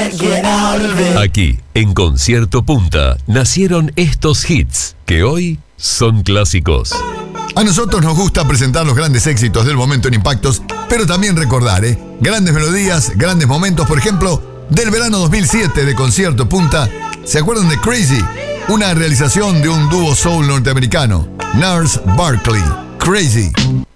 Aquí, en Concierto Punta, nacieron estos hits que hoy son clásicos. A nosotros nos gusta presentar los grandes éxitos del momento en Impactos, pero también recordar, grandes melodías, grandes momentos, por ejemplo, del verano 2007 de Concierto Punta. ¿Se acuerdan de Crazy? Una realización de un dúo soul norteamericano, Gnarls Barkley. Crazy.